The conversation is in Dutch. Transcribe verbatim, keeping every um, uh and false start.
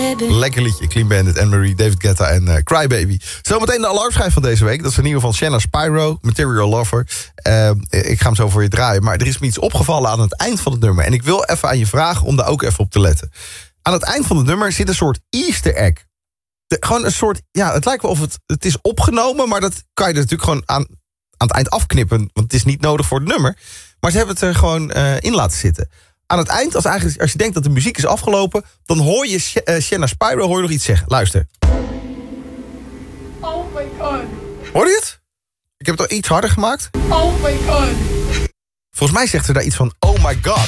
baby. Lekker liedje. Clean Bandit, Anne-Marie, David Guetta en uh, Crybaby. Zometeen de alarmschijf van deze week. Dat is een nieuwe van Shanna Spyro, Material Lover. Uh, ik ga hem zo voor je draaien. Maar er is me iets opgevallen aan het eind van het nummer. En ik wil even aan je vragen om daar ook even op te letten. Aan het eind van het nummer zit een soort Easter egg. De, gewoon een soort, ja, het lijkt wel of het, het is opgenomen, maar dat kan je er natuurlijk gewoon aan, aan het eind afknippen. Want het is niet nodig voor het nummer. Maar ze hebben het er gewoon uh, in laten zitten. Aan het eind, als, eigenlijk, als je denkt dat de muziek is afgelopen, dan hoor je Sh- uh, Shanna Spyro hoor je nog iets zeggen. Luister. Oh my god. Hoor je het? Ik heb het al iets harder gemaakt. Oh my god. Volgens mij zegt ze daar iets van, oh my god.